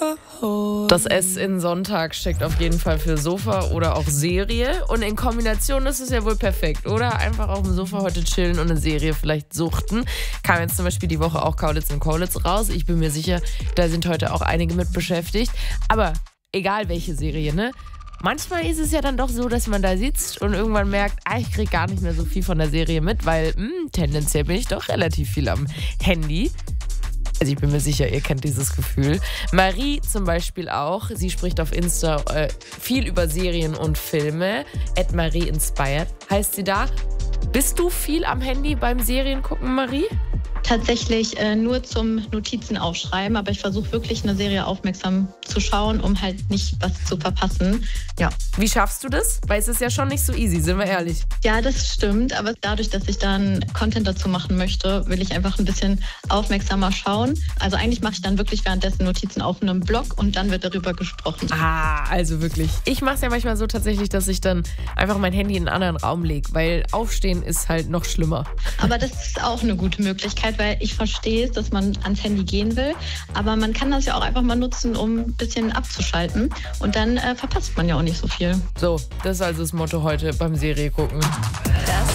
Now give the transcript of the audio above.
Das S in Sonntag steckt auf jeden Fall für Sofa oder auch Serie. Und in Kombination ist es ja wohl perfekt, oder? Einfach auf dem Sofa heute chillen und eine Serie vielleicht suchten. Kam jetzt zum Beispiel die Woche auch Kaulitz und Kollitz raus. Ich bin mir sicher, da sind heute auch einige mit beschäftigt. Aber egal welche Serie, ne? Manchmal ist es ja dann doch so, dass man da sitzt und irgendwann merkt, ich kriege gar nicht mehr so viel von der Serie mit, weil tendenziell bin ich doch relativ viel am Handy. Also ich bin mir sicher, ihr kennt dieses Gefühl. Marie zum Beispiel auch. Sie spricht auf Insta viel über Serien und Filme. @MarieInspired heißt sie da. Bist du viel am Handy beim Seriengucken, Marie? Tatsächlich nur zum Notizen aufschreiben, aber ich versuche wirklich eine Serie aufmerksam zu schauen, um halt nicht was zu verpassen. Ja. Wie schaffst du das? Weil es ist ja schon nicht so easy, sind wir ehrlich. Ja, das stimmt, aber dadurch, dass ich dann Content dazu machen möchte, will ich einfach ein bisschen aufmerksamer schauen. Also eigentlich mache ich dann wirklich währenddessen Notizen auf einem Blog und dann wird darüber gesprochen. Also wirklich. Ich mache es ja manchmal so tatsächlich, dass ich dann einfach mein Handy in einen anderen Raum lege, weil Aufstehen ist halt noch schlimmer. Aber das ist auch eine gute Möglichkeit, weil ich verstehe es, dass man ans Handy gehen will, aber man kann das ja auch einfach mal nutzen, um ein bisschen abzuschalten und dann verpasst man ja auch nicht so viel. So, das ist also das Motto heute beim Serie gucken.